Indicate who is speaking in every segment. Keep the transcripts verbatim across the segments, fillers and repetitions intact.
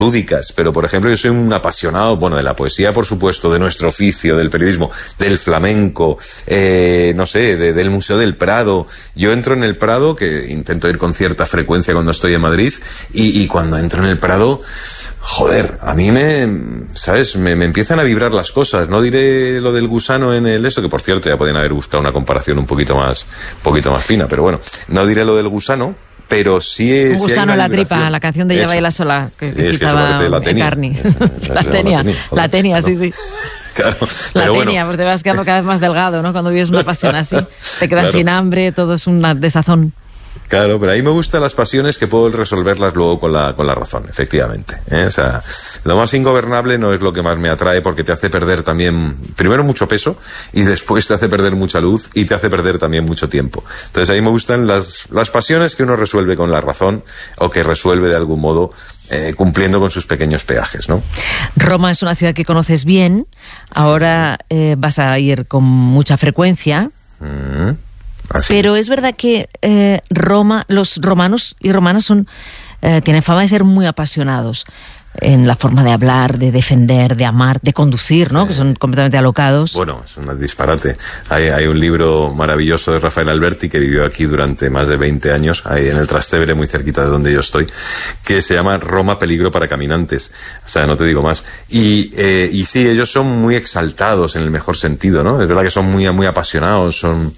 Speaker 1: lúdicas, pero por ejemplo yo soy un apasionado, bueno, de la poesía, por supuesto, de nuestro oficio, del periodismo, del flamenco, eh, no sé, de, del Museo del Prado. Yo entro en el Prado, que intento ir con cierta frecuencia cuando estoy en Madrid, y, y cuando entro en el Prado, joder, a mí me, ¿sabes? Me, me empiezan a vibrar las cosas. No diré lo del gusano en el eso, que por cierto ya podían haber buscado una comparación un poquito más, un poquito más fina, pero bueno, no diré lo del gusano, pero sí es...
Speaker 2: Un gusano en la tripa, la canción de Ya baila sola, que, que sí, citaba es que la tenía. Carni. La tenía, la tenía, sí, sí.
Speaker 1: Claro,
Speaker 2: la
Speaker 1: pero
Speaker 2: tenía,
Speaker 1: bueno.
Speaker 2: porque te vas quedando cada vez más delgado, ¿no? Cuando vives una pasión así, te quedas claro. sin hambre, todo es una desazón.
Speaker 1: Claro, pero a mí me gustan las pasiones que puedo resolverlas luego con la, con la razón, efectivamente, ¿eh? O sea, lo más ingobernable no es lo que más me atrae porque te hace perder también, primero mucho peso y después te hace perder mucha luz y te hace perder también mucho tiempo. Entonces a mí me gustan las, las pasiones que uno resuelve con la razón o que resuelve de algún modo eh, cumpliendo con sus pequeños peajes, ¿no?
Speaker 2: Roma es una ciudad que conoces bien, ahora eh, vas a ir con mucha frecuencia.
Speaker 1: Mm. Así
Speaker 2: Pero
Speaker 1: es.
Speaker 2: es verdad que eh, Roma, los romanos y romanas son eh, tienen fama de ser muy apasionados en la forma de hablar, de defender, de amar, de conducir, ¿no? Sí. Que son completamente alocados.
Speaker 1: Bueno, es un disparate. Hay, hay un libro maravilloso de Rafael Alberti, que vivió aquí durante más de veinte años, ahí en el Trastevere, muy cerquita de donde yo estoy, que se llama Roma, peligro para caminantes. O sea, no te digo más. Y, eh, y sí, ellos son muy exaltados en el mejor sentido, ¿no? Es verdad que son muy, muy apasionados, son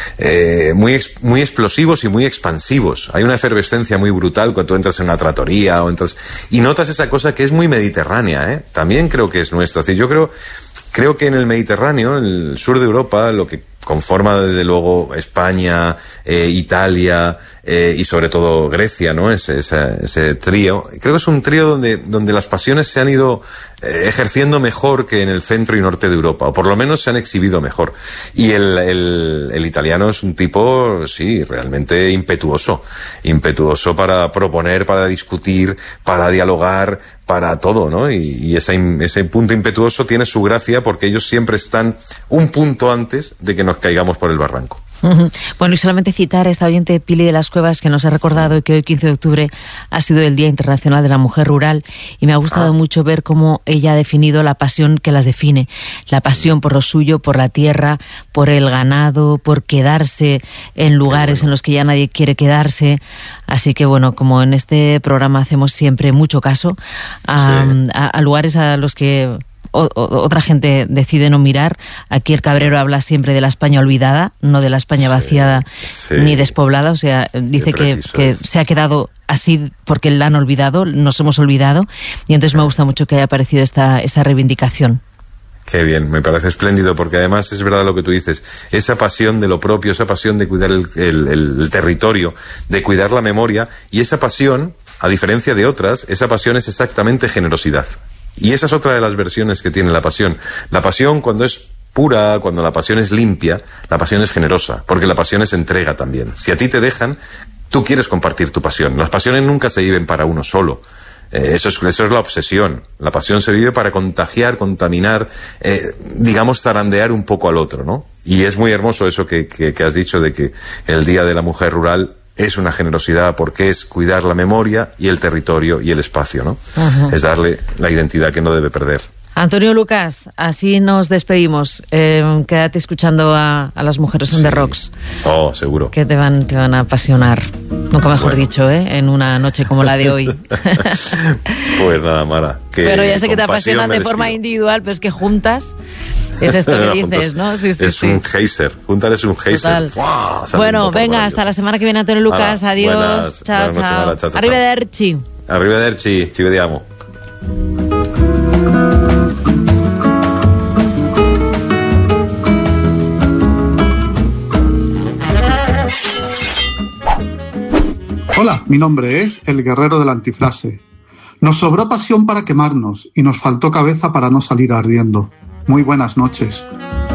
Speaker 1: eh, muy, muy explosivos y muy expansivos. Hay una efervescencia muy brutal cuando tú entras en una trattoria o entras y notas esa cosa que es muy mediterránea, ¿eh? También creo que es nuestra. Es decir, yo creo, creo que en el Mediterráneo, en el sur de Europa, lo que conforma desde luego España, eh, Italia eh, y sobre todo Grecia, ¿no? Ese, ese, ese trío. Creo que es un trío donde, donde las pasiones se han ido eh, ejerciendo mejor que en el centro y norte de Europa, o por lo menos se han exhibido mejor. Y el, el, el italiano es un tipo, sí, realmente impetuoso. Impetuoso para proponer, para discutir, para dialogar, para todo, ¿no? Y, y ese, ese punto impetuoso tiene su gracia porque ellos siempre están un punto antes de que nos caigamos por el barranco.
Speaker 2: Uh-huh. Bueno, y solamente citar a esta oyente Pili de las Cuevas, que nos ha recordado que hoy, quince de octubre, ha sido el Día Internacional de la Mujer Rural, y me ha gustado ah. mucho ver cómo ella ha definido la pasión que las define, la pasión por lo suyo, por la tierra, por el ganado, por quedarse en lugares bueno. en los que ya nadie quiere quedarse. Así que bueno, como en este programa hacemos siempre mucho caso a, sí. a, a lugares a los que O, o, otra gente decide no mirar. Aquí el Cabrero habla siempre de la España olvidada, no de la España vaciada sí, sí. ni despoblada. O sea, dice que, que se ha quedado así porque la han olvidado, nos hemos olvidado. Y entonces sí. me gusta mucho que haya aparecido esta, esta reivindicación.
Speaker 1: Qué bien, me parece espléndido, porque además es verdad lo que tú dices, esa pasión de lo propio, esa pasión de cuidar el, el, el territorio, de cuidar la memoria, y esa pasión, a diferencia de otras, esa pasión es exactamente generosidad. Y esa es otra de las versiones que tiene la pasión. La pasión, cuando es pura, cuando la pasión es limpia, la pasión es generosa, porque la pasión es entrega también. Si a ti te dejan, tú quieres compartir tu pasión. Las pasiones nunca se viven para uno solo. Eh, eso es, eso es la obsesión. La pasión se vive para contagiar, contaminar, eh, digamos, zarandear un poco al otro, ¿no? Y es muy hermoso eso que, que, que has dicho de que el Día de la Mujer Rural es una generosidad porque es cuidar la memoria y el territorio y el espacio, ¿no? Uh-huh. Es darle la identidad que no debe perder.
Speaker 2: Antonio Lucas, así nos despedimos. Eh, quédate escuchando a, a las mujeres en sí. The Rocks.
Speaker 1: Oh, seguro.
Speaker 2: Que te van, te van a apasionar. Nunca mejor bueno. dicho, ¿eh? En una noche como la de hoy.
Speaker 1: Pues nada, Mara. Que
Speaker 2: pero ya sé que te apasionan de forma individual, pero es que juntas... Es esto que dices, ¿no? Sí, sí,
Speaker 1: es
Speaker 2: sí.
Speaker 1: un geyser. Juntar es un geyser.
Speaker 2: Bueno, venga, hasta la semana que viene, Antonio Lucas. Hala, adiós.
Speaker 1: Buenas,
Speaker 2: chao,
Speaker 1: buenas noches,
Speaker 2: chao.
Speaker 1: Mara, chao, chao.
Speaker 2: Arrivederci.
Speaker 1: Arrivederci. Ci vediamo.
Speaker 3: Hola, mi nombre es el guerrero de la antifrase. Nos sobró pasión para quemarnos y nos faltó cabeza para no salir ardiendo. Muy buenas noches.